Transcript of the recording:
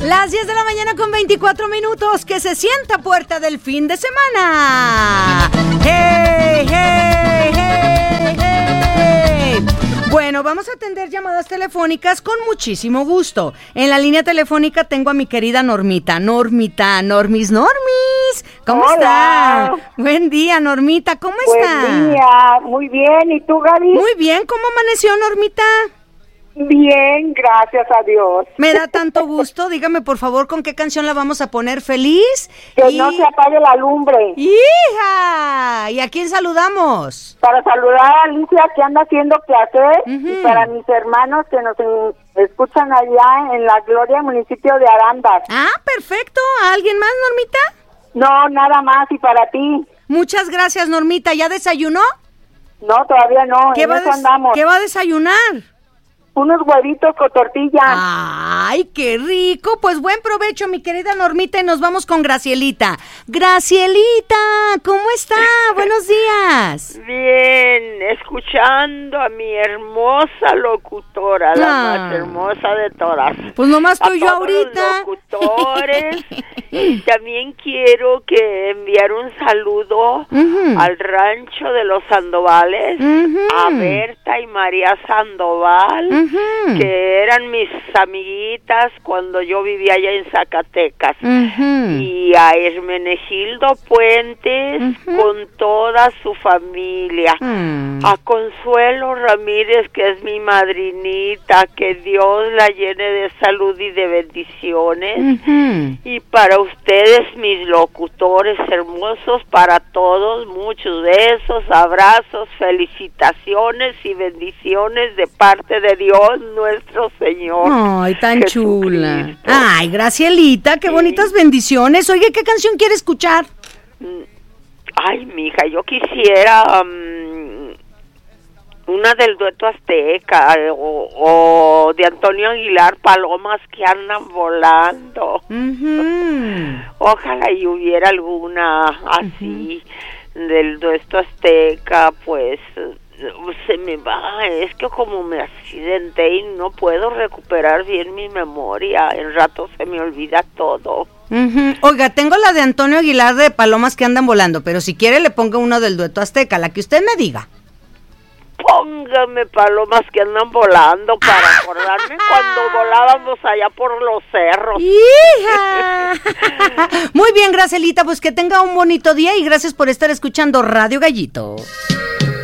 Las 10 de la mañana con 24 minutos. Que se sienta puerta del fin de semana. ¡Hey, hey, hey, hey! Bueno, vamos a atender llamadas telefónicas con muchísimo gusto. En la línea telefónica tengo a mi querida Normita. Normis. ¿Cómo está? Buen día, Normita. ¿Cómo está? Buen día, muy bien. ¿Y tú, Gaby? Muy bien. ¿Cómo amaneció, Normita? Bien, gracias a Dios. Me da tanto gusto. Dígame, por favor, ¿con qué canción la vamos a poner feliz? Que no se apague la lumbre. ¡Hija! ¿Y a quién saludamos? Para saludar a Alicia, que anda haciendo quehacer, y para mis hermanos que nos escuchan allá en La Gloria, municipio de Arandas. Ah, perfecto. ¿A alguien más, Normita? No, nada más, y para ti. Muchas gracias, Normita. ¿Ya desayunó? No, todavía no, en eso andamos. ¿Qué va a desayunar? Unos huevitos con tortilla. ¡Ay, qué rico! Pues buen provecho, mi querida Normita, y nos vamos con Gracielita. Gracielita, ¿cómo está? Buenos días. Bien, escuchando a mi hermosa locutora, la más hermosa de todas. Pues nomás estoy yo ahorita. Los locutores. Y también quiero que enviar un saludo al rancho de los Sandovales, a Berta y María Sandoval, que eran mis amiguitas cuando yo vivía allá en Zacatecas, y a Hermenegildo Puentes con toda su familia, a Consuelo Ramírez, que es mi madrinita, que Dios la llene de salud y de bendiciones, y para ustedes, mis locutores hermosos, para todos, muchos besos, abrazos, felicitaciones y bendiciones de parte de Dios nuestro Señor. Ay, tan chula. Ay, Gracielita, qué bonitas bendiciones. Oye, ¿qué canción quiere escuchar? Ay, mija, yo quisiera una del dueto azteca o de Antonio Aguilar, Palomas que andan volando. Ojalá y hubiera alguna así del dueto azteca, pues se me va, es que como me accidenté y no puedo recuperar bien mi memoria, en rato se me olvida todo. Oiga, tengo la de Antonio Aguilar de Palomas que andan volando, pero si quiere le pongo uno del dueto azteca, la que usted me diga. Póngame Palomas que andan volando para acordarme cuando volábamos allá por los cerros. ¡Hija! Muy bien, Gracielita, pues que tenga un bonito día y gracias por estar escuchando Radio Gallito.